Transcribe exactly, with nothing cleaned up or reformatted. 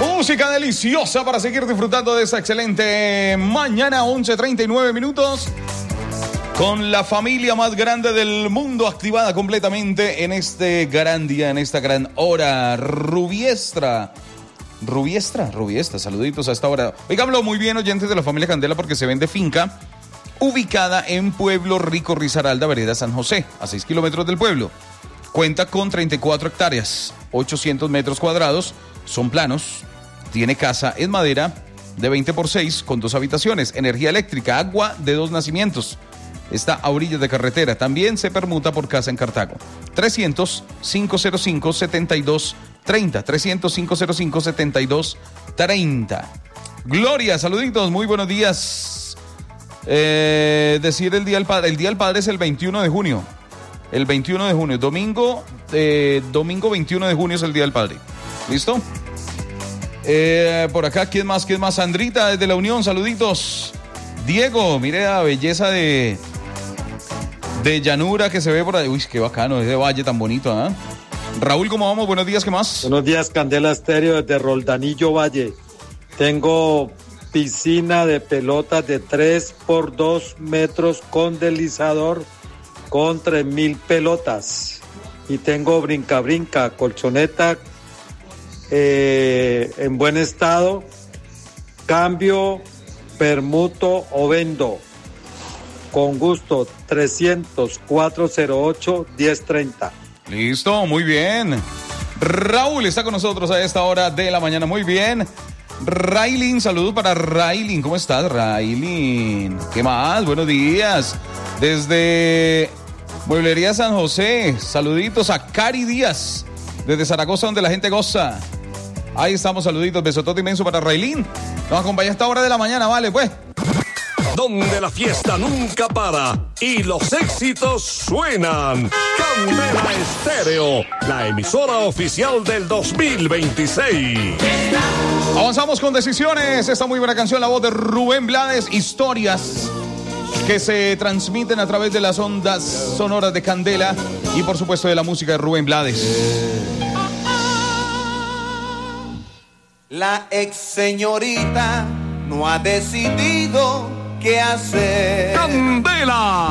Música deliciosa para seguir disfrutando de esa excelente mañana, once treinta y nueve minutos. Con la familia más grande del mundo activada completamente en este gran día, en esta gran hora. Rubiestra. Rubiestra, Rubiestra, saluditos a esta hora. Oigámoslo muy bien, oyentes de la familia Candela, porque se vende finca ubicada en Pueblo Rico, Risaralda, vereda San José, a seis kilómetros del pueblo. Cuenta con treinta y cuatro hectáreas, ochocientos metros cuadrados, son planos, tiene casa en madera de veinte por seis con dos habitaciones, energía eléctrica, agua de dos nacimientos. Está a orillas de carretera. También se permuta por casa en Cartago. trescientos, cinco cero cinco, setenta y dos treinta. trescientos, cinco cero cinco, setenta y dos treinta. Gloria, saluditos, muy buenos días. Eh, decir el día del padre. El día del padre es el veintiuno de junio. El veintiuno de junio. Domingo, eh, domingo veintiuno de junio es el día del padre. ¿Listo? Eh, por acá, ¿quién más? ¿Quién más? Sandrita, desde la Unión, saluditos. Diego, mire la belleza de... de llanura que se ve por ahí. Uy, qué bacano, ese valle tan bonito, ¿ah? ¿eh? Raúl, ¿cómo vamos? Buenos días, ¿qué más? Buenos días, Candela Estéreo, desde Roldanillo Valle. Tengo piscina de pelotas de tres por dos metros con deslizador con tres mil pelotas. Y tengo brinca-brinca, colchoneta eh, en buen estado. Cambio, permuto o vendo. Con gusto, trescientos, cuatrocientos ocho, diez treinta. Listo, muy bien. Raúl está con nosotros a esta hora de la mañana, muy bien. Railin, saludos para Railin. ¿Cómo estás, Railin? ¿Qué más? Buenos días. Desde Mueblería San José, saluditos a Cari Díaz, desde Zaragoza, donde la gente goza. Ahí estamos, saluditos, besotote inmenso para Railin. Nos acompaña a esta hora de la mañana, vale, pues. Donde la fiesta nunca para y los éxitos suenan. Candela Estéreo, la emisora oficial del dos mil veintiséis. Avanzamos con decisiones. Esta muy buena canción, la voz de Rubén Blades. Historias que se transmiten a través de las ondas sonoras de Candela y por supuesto de la música de Rubén Blades. La ex señorita no ha decidido qué hacer. Candela.